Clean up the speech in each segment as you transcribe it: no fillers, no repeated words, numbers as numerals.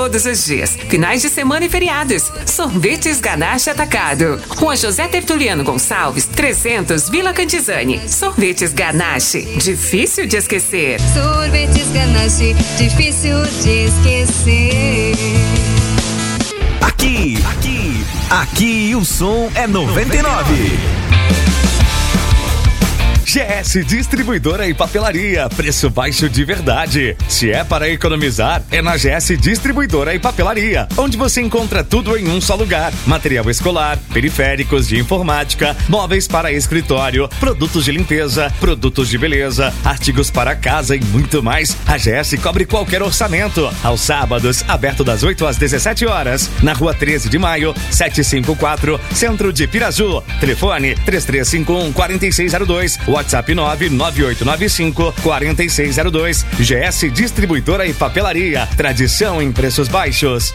todos os dias, finais de semana e feriados. Sorvetes Ganache Atacado. Rua José Tertuliano Gonçalves, 300, Vila Cantizani. Sorvetes Ganache, difícil de esquecer. Sorvetes Ganache, difícil de esquecer. Aqui o som é 99. GS Distribuidora e Papelaria, preço baixo de verdade. Se é para economizar, é na GS Distribuidora e Papelaria, onde você encontra tudo em um só lugar. Material escolar, periféricos de informática, móveis para escritório, produtos de limpeza, produtos de beleza, artigos para casa e muito mais. A GS cobre qualquer orçamento. Aos sábados, aberto das 8 às 17 horas, na Rua 13 de Maio, 754, Centro de Piraju. Telefone 3351-4602, WhatsApp 99895-4602. GS Distribuidora e Papelaria. Tradição em preços baixos.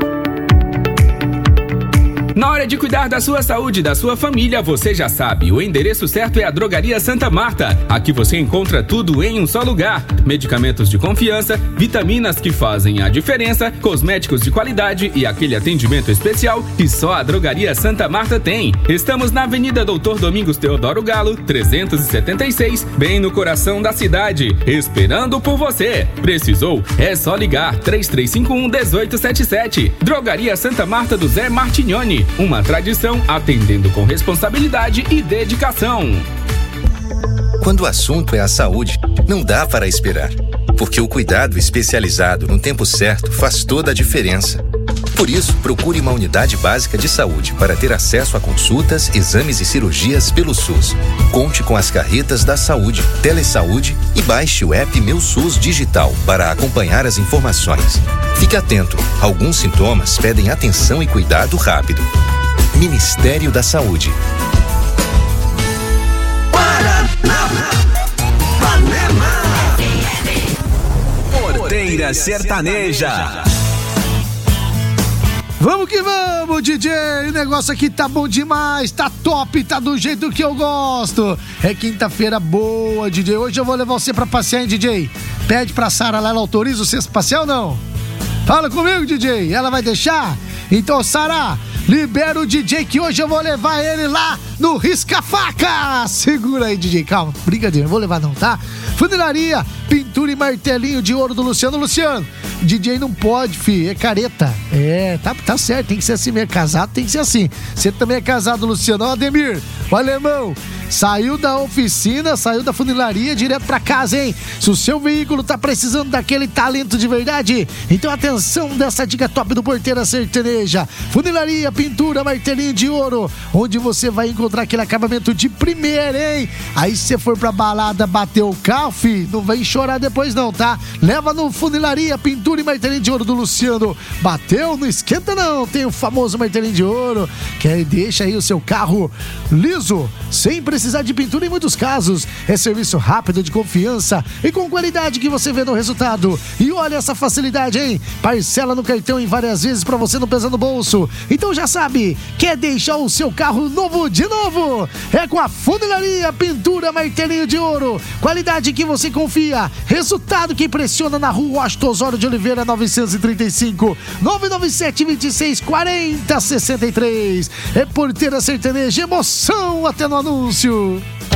Na hora de cuidar da sua saúde e da sua família, você já sabe, o endereço certo é a Drogaria Santa Marta. Aqui você encontra tudo em um só lugar. Medicamentos de confiança, vitaminas que fazem a diferença, cosméticos de qualidade e aquele atendimento especial que só a Drogaria Santa Marta tem. Estamos na Avenida Doutor Domingos Teodoro Galo, 376, bem no coração da cidade, esperando por você. Precisou? É só ligar 3351-1877. Drogaria Santa Marta do Zé Martignoni. Uma tradição atendendo com responsabilidade e dedicação. Quando o assunto é a saúde, não dá para esperar, porque o cuidado especializado no tempo certo faz toda a diferença. Por isso, procure uma unidade básica de saúde para ter acesso a consultas, exames e cirurgias pelo SUS. Conte com as carretas da saúde, Telesaúde e baixe o app Meu SUS Digital para acompanhar as informações. Fique atento, alguns sintomas pedem atenção e cuidado rápido. Ministério da Saúde. Porteira Sertaneja. Vamos que vamos, DJ! O negócio aqui tá bom demais, tá top, tá do jeito que eu gosto. É quinta-feira boa, DJ. Hoje eu vou levar você pra passear, hein, DJ? Pede pra Sara lá, ela autoriza você a passear ou não? Fala comigo, DJ. Ela vai deixar? Então, Sara, libera o DJ que hoje eu vou levar ele lá no Risca-Faca. Segura aí, DJ, calma. Brincadeira, não vou levar não, tá? Funilaria, pintura e martelinho de ouro do Luciano. Luciano, DJ não pode, filho, é careta. É, tá certo, tem que ser assim mesmo. Casado tem que ser assim. Você também é casado, Luciano. Ó, Ademir, o alemão, saiu da oficina, saiu da funilaria direto pra casa, hein? Se o seu veículo tá precisando daquele talento de verdade, então atenção dessa dica top do Porteira Sertaneja. Funilaria, pintura, martelinho de ouro, onde você vai encontrar aquele acabamento de primeira, hein? Aí se você for pra balada bater o carro, filho, não vem chorar depois não, tá? Leva no Funilaria, pintura e martelinho de ouro do Luciano. Bateu, não esquenta não, tem o famoso martelinho de ouro, que aí deixa aí o seu carro liso, sem precisar de pintura em muitos casos. É serviço rápido, de confiança e com qualidade que você vê no resultado. E olha essa facilidade, hein? Parcela no cartão em várias vezes pra você não pesar no bolso. Então já sabe, quer deixar o seu carro novo de novo? É com a Funilaria, pintura, martelinho de ouro. Qualidade que você confia. Resultado que impressiona na Rua Washington Osório de Oliveira, 935, 997-26-40-63. É Porteira Sertaneja, emoção até no anúncio.